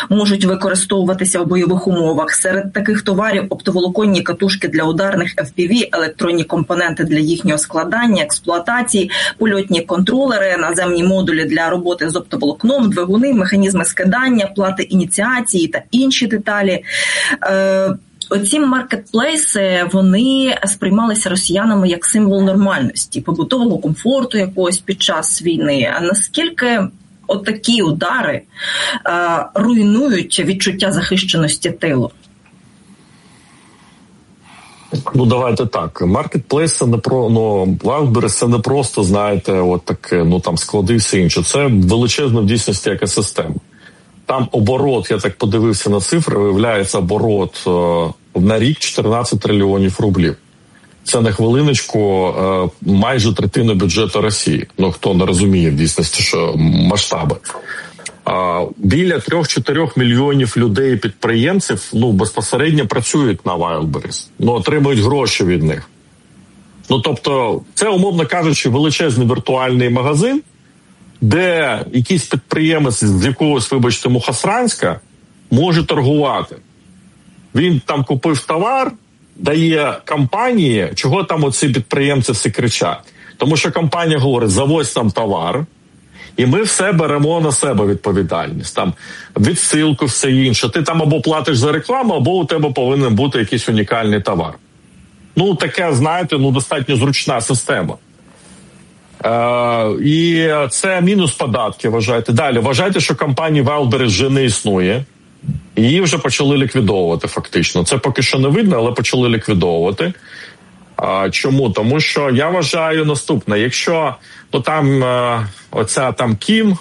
можуть використовуватися в бойових умовах. Серед таких товарів оптоволоконні катушки для ударних FPV, електронні компоненти для їхнього складання, експлуатації, польотні контролери, наземні модулі для роботи з оптоволокном, двигуни, механізми скидання, плати ініціації та інші деталі. Оці маркетплейси, вони сприймалися росіянами як символ нормальності, побутового комфорту якогось під час війни. А наскільки отакі удари руйнують відчуття захищеності тилу? Ну, давайте так. Маркетплейс це не про, Wildberries це не просто, знаєте, от таке, там склади і все інше. Це величезна в дійсності екосистема. Там оборот, я так подивився на цифри, виявляється оборот на рік 14 трильйонів рублів. Це на хвилиночку майже третина бюджету Росії. Хто не розуміє в дійсності, що масштаби. Біля 3-4 мільйонів людей-підприємців безпосередньо працюють на Wildberries, отримують гроші від них. Тобто, це, умовно кажучи, величезний віртуальний магазин, де якийсь підприємець з якогось, вибачте, Мухосранська може торгувати. Він там купив товар, дає компанії, чого там оці підприємці всі кричать. Тому що компанія говорить, завозь там товар, і ми все беремо на себе відповідальність. Там відсилку, все інше. Ти там або платиш за рекламу, або у тебе повинен бути якийсь унікальний товар. Таке, знаєте, достатньо зручна система. І це мінус податки, вважайте. Далі, вважайте, що компанії Wildberries вже не існує. Її вже почали ліквідовувати фактично. Це поки що не видно, але почали ліквідовувати. Чому? Тому що я вважаю наступне. Якщо там оця там Кім,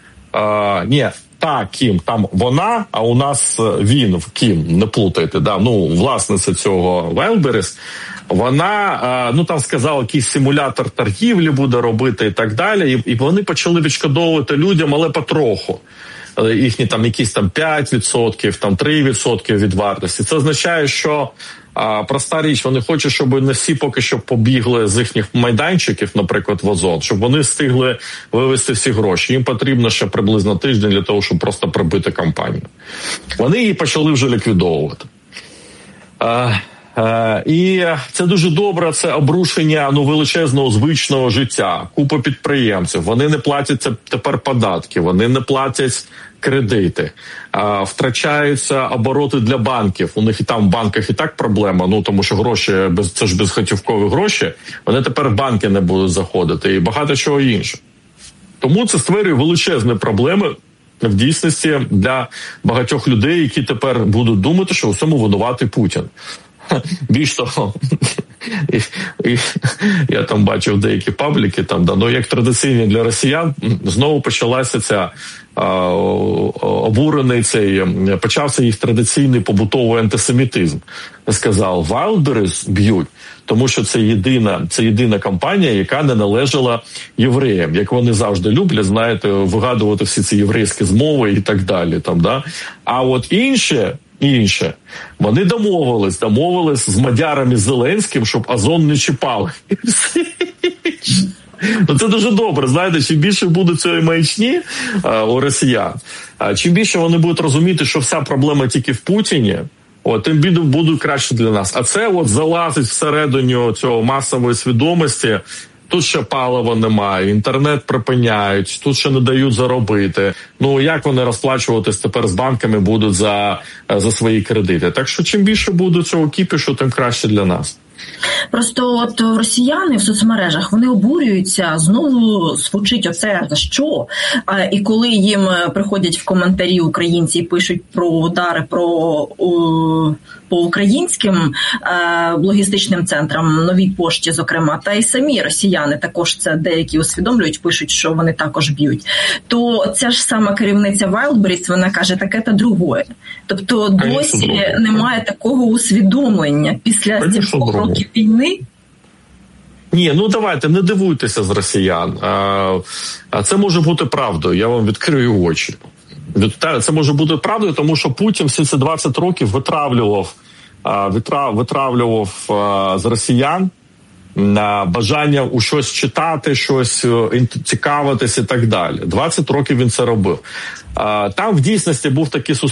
Кім, там вона, а у нас він, Кім, не плутайте, власниця цього Wildberries, вона, там сказала, якийсь симулятор торгівлі буде робити і так далі, і вони почали відшкодовувати людям, але потроху. Їхні там якісь 5%, 3% від вартості. Це означає, що проста річ, вони хочуть, щоб не всі поки що побігли з їхніх майданчиків, наприклад, в Озон, щоб вони встигли вивести всі гроші. Їм потрібно ще приблизно тиждень для того, щоб просто прибити компанію. Вони її почали вже ліквідовувати. І це дуже добре, це обрушення величезного звичного життя, купа підприємців, вони не платять тепер податки, вони не платять кредити, втрачаються обороти для банків, у них і там в банках і так проблема, тому що гроші, це ж безготівкові гроші, вони тепер в банки не будуть заходити і багато чого інше. Тому це створює величезні проблеми в дійсності для багатьох людей, які тепер будуть думати, що у цьому винуватий Путін. Більш того, я там бачив деякі пабліки, як традиційні для росіян, знову почалася ця почався їх традиційний побутовий антисемітизм. Сказав, Wildberries б'ють, тому що це єдина компанія, яка не належала євреям, як вони завжди люблять, знаєте, вигадувати всі ці єврейські змови і так далі. А от інше, вони домовились з мадярами Зеленським, щоб Озон не чіпали. Це дуже добре, знаєте, чим більше буде цієї маячні у росіян, чим більше вони будуть розуміти, що вся проблема тільки в Путіні, тим буде краще для нас. А це залазить всередину цього масової свідомості. Тут ще палива немає, інтернет припиняють, тут ще не дають заробити. Як вони розплачуватись тепер з банками будуть за свої кредити? Так що чим більше буде цього кіпішу, тим краще для нас. Просто росіяни в соцмережах, вони обурюються, знову звучить оце за що. І коли їм приходять в коментарі українці і пишуть про удари по українським логістичним центрам, Новій пошті, зокрема, та й самі росіяни також це деякі усвідомлюють, пишуть, що вони також б'ють, то ця ж сама керівниця Wildberries, вона каже, таке та другое. Тобто досі немає такого усвідомлення після стількох років війни. Ні, давайте, не дивуйтеся з росіян. Це може бути правдою, я вам відкрию очі. Це може бути правдою, тому що Путін всі ці 20 років витравлював з росіян бажання у щось читати, щось цікавитись і так далі. 20 років він це робив. Там в дійсності був такий